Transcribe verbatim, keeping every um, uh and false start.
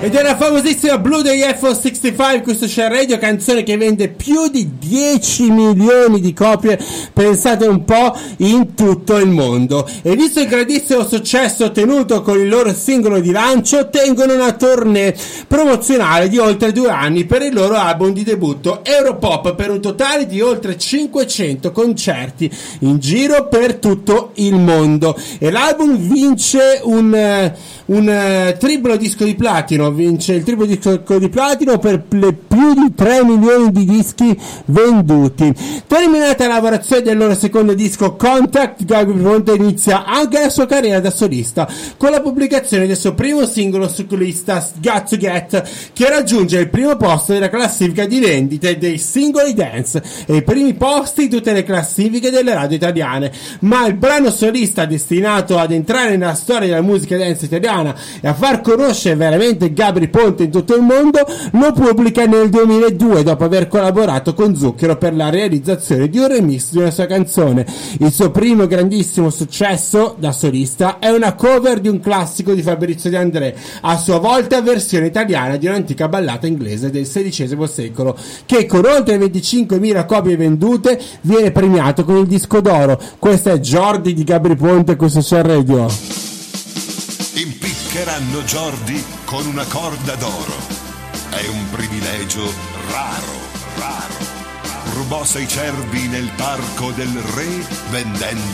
Ed è la famosissima Blue degli F O sessantacinque, questo Share Radio, canzone che vende più di dieci milioni di copie, pensate un po', in tutto il mondo. E visto il grandissimo successo ottenuto con il loro singolo di lancio, tengono una tournée promozionale di oltre due anni per il loro album di debutto Europop, per un totale di oltre cinquecento concerti in giro per tutto il mondo. E l'album vince un... un uh, triplo disco di platino, vince il triplo disco di platino per le più di tre milioni di dischi venduti. Terminata la lavorazione del loro secondo disco Contact, Gabry Ponte inizia anche la sua carriera da solista con la pubblicazione del suo primo singolo su lista, Got to Get, che raggiunge il primo posto della classifica di vendite dei singoli dance e i primi posti di tutte le classifiche delle radio italiane. Ma il brano solista, destinato ad entrare nella storia della musica dance italiana e a far conoscere veramente Gabry Ponte in tutto il mondo, lo pubblica nel duemiladue dopo aver collaborato con Zucchero per la realizzazione di un remix di una sua canzone. Il suo primo grandissimo successo da solista è una cover di un classico di Fabrizio De André, a sua volta versione italiana di un'antica ballata inglese del sedicesimo secolo, che con oltre venticinquemila copie vendute viene premiato con il disco d'oro. Questo è Jordi di Gabry Ponte, questo è Share Radio. Impiccheranno Jordi con una corda d'oro. È un privilegio raro, raro. Rubò sei cervi nel parco del re vendendo